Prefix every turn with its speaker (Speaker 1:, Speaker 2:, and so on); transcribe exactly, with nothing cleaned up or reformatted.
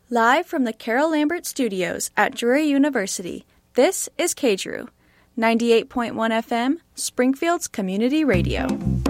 Speaker 1: Live from the Carol Lambert Studios at Drury University, this is K D R U, ninety-eight point one F M, Springfield's community radio.